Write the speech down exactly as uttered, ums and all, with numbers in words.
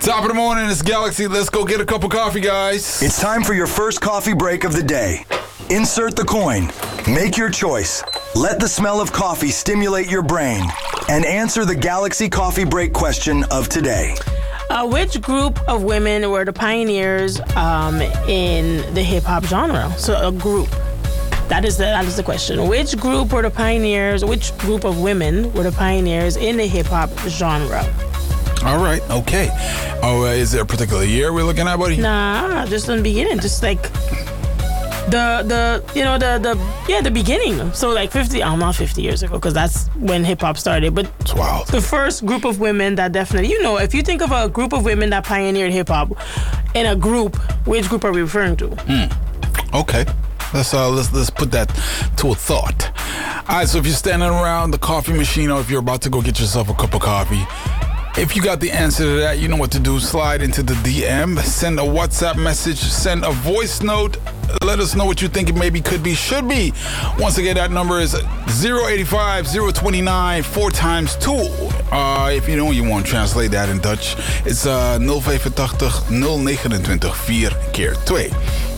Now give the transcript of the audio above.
Top of the morning, it's Galaxy. Let's go get a cup of coffee, guys. It's time for your first coffee break of the day. Insert the coin. Make your choice. Let the smell of coffee stimulate your brain. And answer the Galaxy Coffee Break question of today. Uh, which group of women were the pioneers um, in the hip-hop genre? So a group. That is the that is the question. Which group were the pioneers, which group of women were the pioneers in the hip-hop genre? All right, okay. Oh, uh, is there a particular year we're looking at, buddy? Nah, just in the beginning. Just like the, the you know, the, the yeah, the beginning. So like fifty, I'm not fifty years ago, because that's when hip-hop started. But it's wild. The first group of women that definitely, you know, if you think of a group of women that pioneered hip-hop in a group, which group are we referring to? Hmm. Okay. Let's, uh, let's, let's put that to a thought. All right, so if you're standing around the coffee machine or if you're about to go get yourself a cup of coffee, if you got the answer to that, you know what to do. Slide into the D M, send a WhatsApp message, send a voice note. Let us know what you think it maybe, could be, should be. Once again, that number is zero eight five, zero two nine, four times two. Uh, if you know, you want to translate that in Dutch. It's uh, nul vijfentachtig, nul negenentwintig, vier keer twee.